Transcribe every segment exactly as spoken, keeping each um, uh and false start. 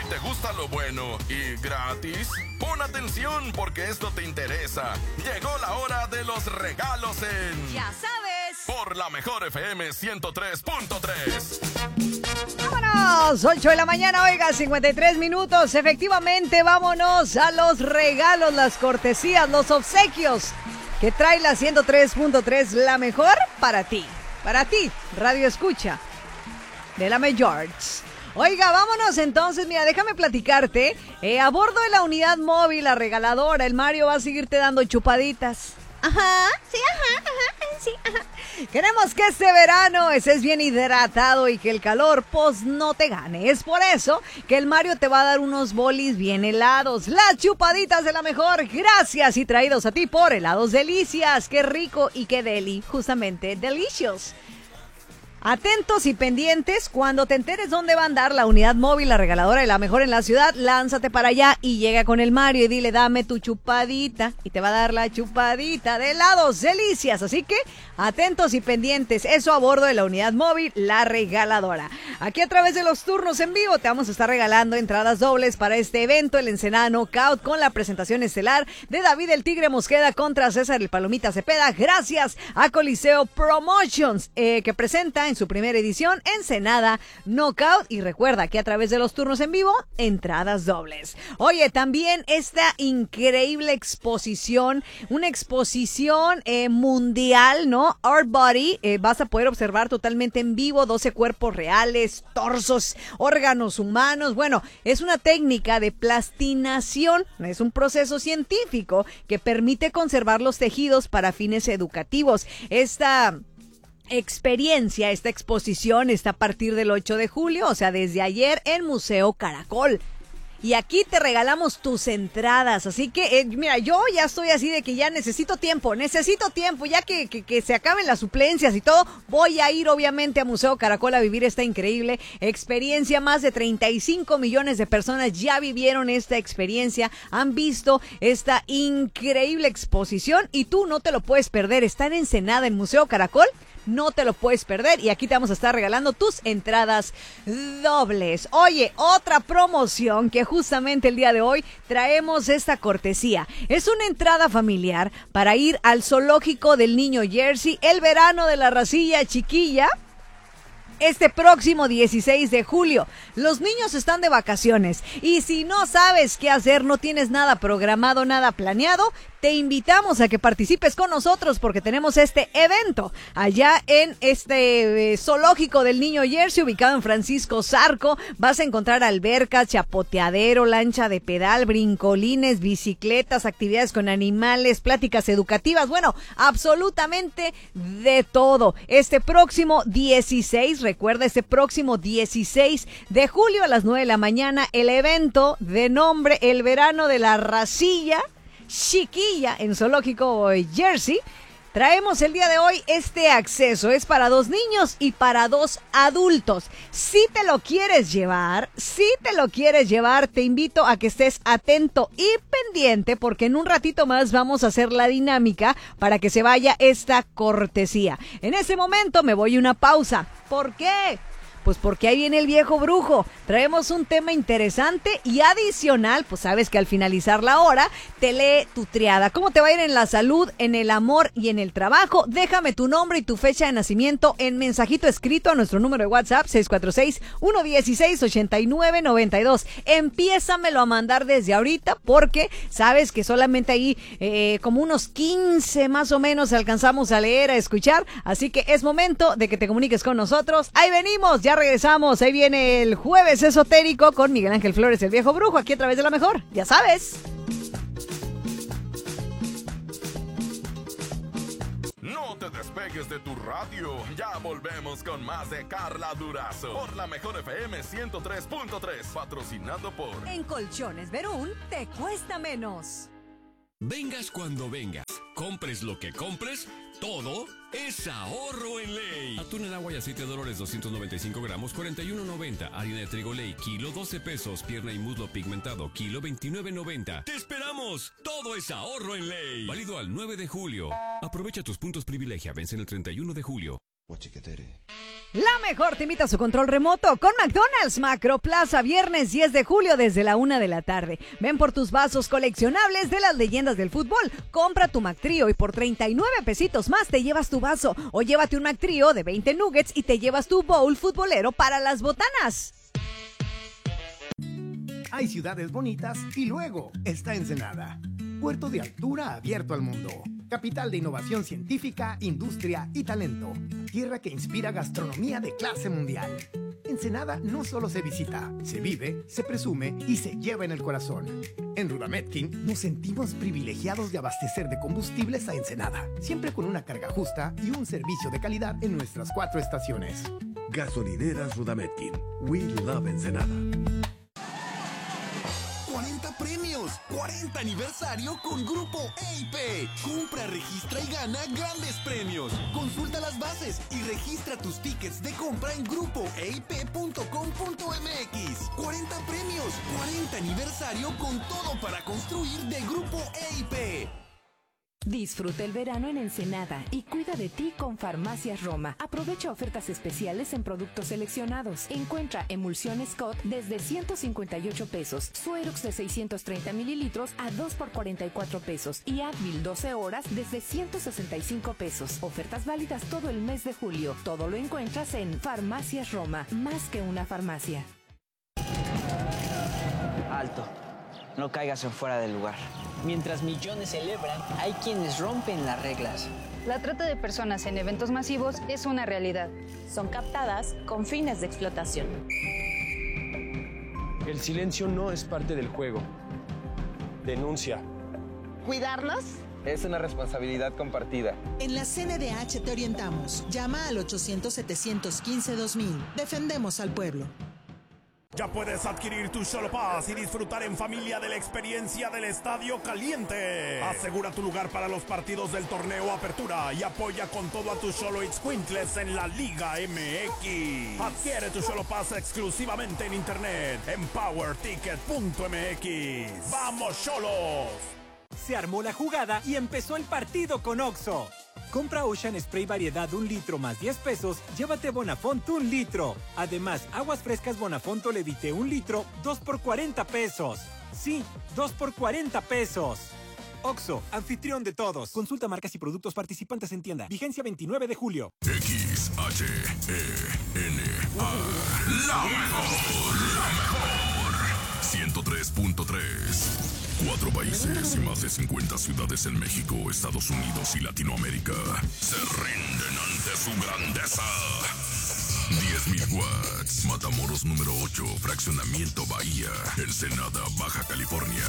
¿Te gusta lo bueno y gratis? Pon atención porque esto te interesa. Llegó la hora de los regalos en... ¡Ya sabes! Por la mejor F M ciento tres punto tres. ¡Vámonos! ocho de la mañana, oiga, cincuenta y tres minutos. Efectivamente, vámonos a los regalos, las cortesías, los obsequios que trae la ciento tres punto tres, la mejor para ti. Para ti, Radio Escucha de la Mejor. Oiga, vámonos entonces, mira, déjame platicarte. Eh, a bordo de la unidad móvil, la regaladora, el Mario va a seguirte dando chupaditas. Ajá, sí, ajá, ajá, sí, ajá. Queremos que este verano estés bien hidratado y que el calor, pues, no te gane. Es por eso que el Mario te va a dar unos bolis bien helados. Las chupaditas de la mejor, gracias y traídos a ti por Helados Delicias. Qué rico y qué deli, justamente, delicious. Atentos y pendientes, cuando te enteres dónde va a andar la unidad móvil, la regaladora de la mejor en la ciudad, lánzate para allá y llega con el Mario y dile, dame tu chupadita, y te va a dar la chupadita de Helados Delicias. Así que, atentos y pendientes, eso a bordo de la unidad móvil, la regaladora. Aquí a través de los turnos en vivo te vamos a estar regalando entradas dobles para este evento, el Ensenada Knockout, con la presentación estelar de David el Tigre Mosqueda contra César el Palomita Cepeda, gracias a Coliseo Promotions, eh, que presenta en su primera edición Ensenada Knockout. Y recuerda que a través de los turnos en vivo, entradas dobles. Oye, también esta increíble exposición, una exposición eh, mundial, ¿no? Art Body, eh, vas a poder observar totalmente en vivo doce cuerpos reales, torsos, órganos humanos. Bueno, es una técnica de plastinación, es un proceso científico que permite conservar los tejidos para fines educativos. Esta experiencia, esta exposición está a partir del ocho de julio, o sea, desde ayer en Museo Caracol. Y aquí te regalamos tus entradas, así que, eh, mira, yo ya estoy así de que ya necesito tiempo, necesito tiempo, ya que, que, que se acaben las suplencias y todo, voy a ir obviamente a Museo Caracol a vivir esta increíble experiencia. Más de treinta y cinco millones de personas ya vivieron esta experiencia, han visto esta increíble exposición y tú no te lo puedes perder. Está en Ensenada, en Museo Caracol. No te lo puedes perder y aquí te vamos a estar regalando tus entradas dobles. Oye, otra promoción que justamente el día de hoy traemos esta cortesía. Es una entrada familiar para ir al zoológico del Niño Jersey, el verano de la racilla chiquilla. Este próximo dieciséis de julio, los niños están de vacaciones y si no sabes qué hacer, no tienes nada programado, nada planeado, te invitamos a que participes con nosotros porque tenemos este evento allá en este eh, zoológico del Niño Jersey, ubicado en Francisco Zarco. Vas a encontrar albercas, chapoteadero, lancha de pedal, brincolines, bicicletas, actividades con animales, pláticas educativas, bueno, absolutamente de todo. Este próximo dieciséis, recuerda, este próximo dieciséis de julio a las nueve de la mañana, el evento de nombre El Verano de la Racilla Chiquilla en Zoológico Jersey. Traemos el día de hoy este acceso, es para dos niños y para dos adultos. Si te lo quieres llevar, si te lo quieres llevar, te invito a que estés atento y pendiente porque en un ratito más vamos a hacer la dinámica para que se vaya esta cortesía. En ese momento me voy a una pausa. ¿Por qué? Pues porque ahí viene el viejo brujo. Traemos un tema interesante y adicional, pues sabes que al finalizar la hora te lee tu triada. ¿Cómo te va a ir en la salud, en el amor y en el trabajo? Déjame tu nombre y tu fecha de nacimiento en mensajito escrito a nuestro número de WhatsApp seis cuatro seis, uno uno seis, ocho nueve nueve dos. Empiézamelo a mandar desde ahorita porque sabes que solamente ahí eh, como unos quince más o menos alcanzamos a leer, a escuchar. Así que es momento de que te comuniques con nosotros. Ahí venimos, ya regresamos. Ahí viene el Jueves Esotérico con Miguel Ángel Flores, el viejo brujo, aquí a través de La Mejor. Ya sabes. No te despegues de tu radio. Ya volvemos con más de Carla Durazo por la Mejor F M ciento tres punto tres, patrocinado por En Colchones Verún te cuesta menos. Vengas cuando vengas, compres lo que compres, todo es ahorro en Ley. Atún en agua y aceite de Dolores doscientos noventa y cinco gramos, cuarenta y uno noventa. Harina de trigo Ley, kilo doce pesos. Pierna y muslo pigmentado, kilo veintinueve noventa. ¡Te esperamos! Todo es ahorro en Ley. Válido al nueve de julio. Aprovecha tus puntos privilegia, vencen el treinta y uno de julio. Guachiquetere. La mejor te invita a su control remoto con McDonald's Macro Plaza, viernes diez de julio desde la una de la tarde. Ven por tus vasos coleccionables de las leyendas del fútbol. Compra tu McTrío y por treinta y nueve pesitos más te llevas tu vaso. O llévate un McTrío de veinte nuggets y te llevas tu bowl futbolero para las botanas. Hay ciudades bonitas y luego está Ensenada. Puerto de altura abierto al mundo. Capital de innovación científica, industria y talento. Tierra que inspira gastronomía de clase mundial. Ensenada no solo se visita, se vive, se presume y se lleva en el corazón. En Rudametkin nos sentimos privilegiados de abastecer de combustibles a Ensenada, siempre con una carga justa y un servicio de calidad en nuestras cuatro estaciones. Gasolineras Rudametkin. We love Ensenada. cuarenta premios, cuarenta aniversario con Grupo E I P. Compra, registra y gana grandes premios. Consulta las bases y registra tus tickets de compra en grupo e i p punto com punto m x. cuarenta premios, cuarenta aniversario con todo para construir de Grupo E I P. Disfruta el verano en Ensenada y cuida de ti con Farmacias Roma. Aprovecha ofertas especiales en productos seleccionados. Encuentra emulsión Scott desde ciento cincuenta y ocho pesos, Suerox de seiscientos treinta mililitros a dos por cuarenta y cuatro pesos y Advil doce horas desde ciento sesenta y cinco pesos. Ofertas válidas todo el mes de julio. Todo lo encuentras en Farmacias Roma, más que una farmacia. Alto, no caigas en fuera del lugar. Mientras millones celebran, hay quienes rompen las reglas. La trata de personas en eventos masivos es una realidad. Son captadas con fines de explotación. El silencio no es parte del juego. Denuncia. ¿Cuidarnos? Es una responsabilidad compartida. En la C N D H te orientamos. Llama al ochocientos, setecientos quince, dos mil. Defendemos al pueblo. Ya puedes adquirir tu Xolo Pass y disfrutar en familia de la experiencia del Estadio Caliente. Asegura tu lugar para los partidos del torneo Apertura y apoya con todo a tus Xolo Itzcuintles en la Liga M X. Adquiere tu Xolo Pass exclusivamente en internet en power ticket punto m x. ¡Vamos, Xolos! Se armó la jugada y empezó el partido con Oxxo. Compra Ocean Spray variedad un litro más diez pesos, llévate Bonafont un litro. Además, aguas frescas Bonafont Levite un litro, dos por cuarenta pesos. Sí, dos por cuarenta pesos. Oxxo, anfitrión de todos. Consulta marcas y productos participantes en tienda. Vigencia veintinueve de julio. X H E N A. La mejor, la mejor. ciento tres punto tres. Cuatro países y más de cincuenta ciudades en México, Estados Unidos y Latinoamérica se rinden ante su grandeza. diez mil watts. Matamoros número ocho, Fraccionamiento Bahía, Ensenada, Baja California.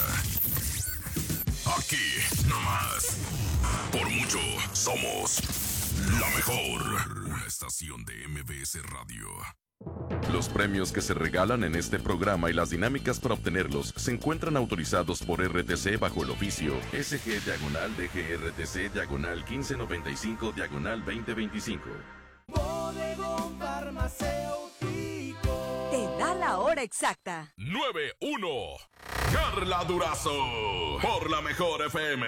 Aquí, nomás. Por mucho, somos la mejor. Una estación de M B S Radio. Los premios que se regalan en este programa y las dinámicas para obtenerlos se encuentran autorizados por R T C bajo el oficio S G diagonal D G R T C diagonal quince noventa y cinco diagonal veinte veinticinco. Bodegón Farmacéutico te da la hora exacta. nueve uno. Carla Durazo por la mejor F M.